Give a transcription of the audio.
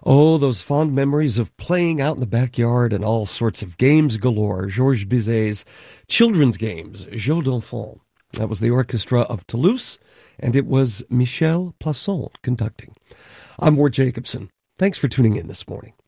Oh, those fond memories of playing out in the backyard and all sorts of games galore. Georges Bizet's children's games, Jeux d'enfants. That was the Orchestra of Toulouse, and it was Michel Plasson conducting. I'm Ward Jacobson. Thanks for tuning in this morning.